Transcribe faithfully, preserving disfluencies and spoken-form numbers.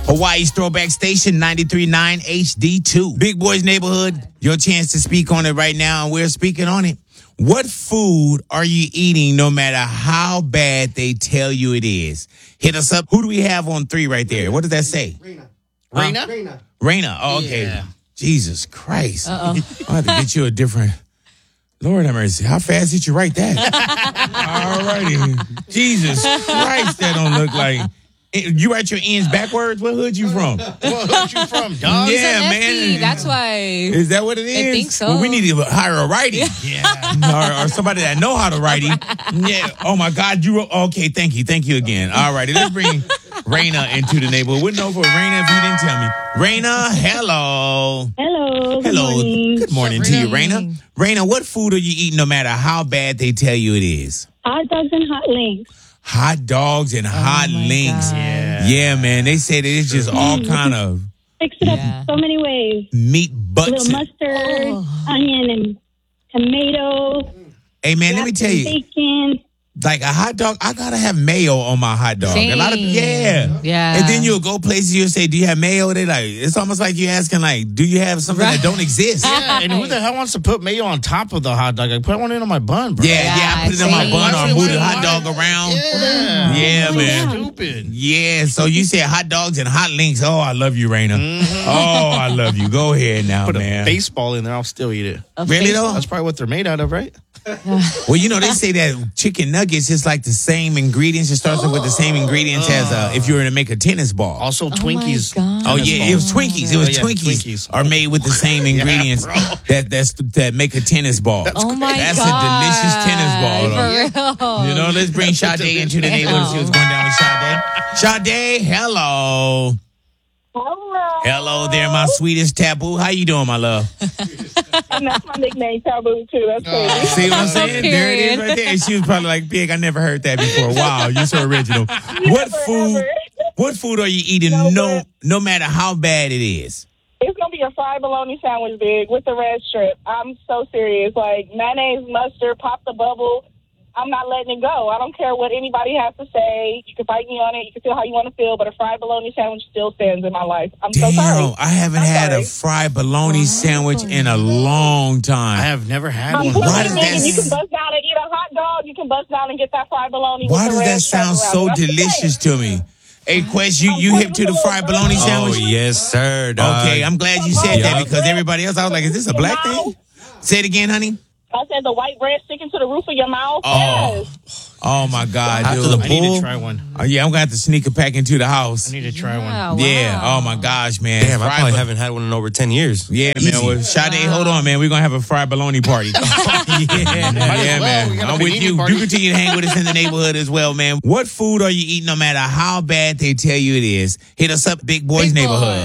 Hawaii's Throwback Station, ninety-three point nine H D two. Big Boys Neighborhood, your chance to speak on it right now, and we're speaking on it. What food are you eating no matter how bad they tell you it is? Hit us up. Who do we have on three right there? What does that say? Raina. Raina? Huh? Raina. Raina. Oh, okay. Yeah. Jesus Christ. Uh-oh. I have to get you a different... Lord have mercy. How fast did you write that? All righty. Jesus Christ, that don't look like... You write your ends backwards? What hood you from? What hood you from, dog? Yeah, He's an man. F D, that's why. Is that what it is? I think so. Well, we need to hire a righty. Yeah. or, or somebody that know how to righty. Yeah. Oh, my God. You wrote, okay, thank you. Thank you again. All righty. Let's bring Raina into the neighborhood. Wouldn't know for Raina if you didn't tell me. Raina, hello. Hello. Good Hello. morning. Good morning to you, Raina. Raina, what food are you eating no matter how bad they tell you it is? Hot dogs and hot links. Hot dogs and hot my links. God. Yeah. Yeah, man. They say that it's just all kind of Fix it Yeah. up so many ways. meat A butts. little mustard, Oh. onion, and tomato. Hey, man, let me wrapped tell in you. Bacon. Like a hot dog, I gotta have mayo on my hot dog. A lot of Same. yeah, Yeah. And then you'll go places, you'll say, "Do you have mayo?" They like it's almost like you asking, like, "Do you have something Right. that don't exist?" Yeah, and who the hell wants to put mayo on top of the hot dog? I put one in on my bun, bro. Yeah, yeah. I put it on my same. bun or move the Why- hot dog around. Yeah. Yeah, Oh, man. yeah. Stupid. Yeah. So you said hot dogs and hot links. Oh, I love you, Raina. Oh, I love you. Go ahead now, Put man. a baseball in there, I'll still eat it. A Really face- though? That's probably what they're made out of, right? Well, you know, they say that chicken nuggets is like the same ingredients. It starts off with the same ingredients as uh, if you were to make a tennis ball. Also, Twinkies. God. Oh yeah, it was Twinkies. It was Oh, yeah, Twinkies, Twinkies. are made with the same ingredients bro. that that's that make a tennis ball. Oh my That's God. a delicious tennis ball, though. For real. You know, let's bring Sade into the neighborhood and see what's going down with Sade. Sade, hello. Hello. Hello there, my sweetest taboo. How you doing, my love? And that's my nickname, Taboo, too. That's crazy. See what I'm saying? There it is Period. right there. And she was probably like, Pig, I never heard that before. Wow, you're so original. What Never, food ever. what food are you eating No, no but- no matter how bad it is? It's going to be a fried bologna sandwich, Big, with the red strip. I'm so serious. Like, mayonnaise, mustard, pop the bubble. I'm not letting it go. I don't care what anybody has to say. You can fight me on it. You can feel how you want to feel, but a fried bologna sandwich still stands in my life. I'm so Damn, sorry. I haven't I'm had sorry. a fried bologna sandwich in a long time. I have never had I'm one. telling Why you, does man, that you can s- bust down and eat a hot dog. You can bust down and get that fried bologna. Why with does the red that stripe sound around so it. That's the delicious thing. to me? Hey, Quest, you, you hip to the fried bologna Oh, sandwich? yes, sir. Dog. Okay, I'm glad you said that Yup. because everybody else, I was like, is this a black thing? Say it again, honey. I said the white bread sticking to the roof of your mouth. Oh. Yes. Oh, my God, After dude. the I need pool? to try one. Oh, yeah, I'm going to have to sneak a pack into the house. I need to try one. Yeah, wow. Yeah, oh, my gosh, man. Damn, I Fried probably bo- haven't had one in over ten years. Yeah, Easy. man. Well, Sade, hold on, man. We're going to have a fried bologna party. yeah, yeah, well. man. We got a I'm with panini you. party. You continue to hang with us in the neighborhood as well, man. What food are you eating no matter how bad they tell you it is? Hit us up, Big Boys Big Neighborhood.